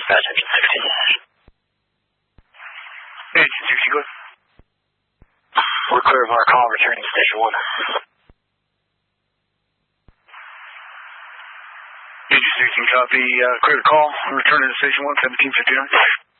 dispatch engine 16. Engine 16, go ahead. We're clear of our call, returning to station 1. Engine 16, copy. Clear the call. Returning to station 1, 1759.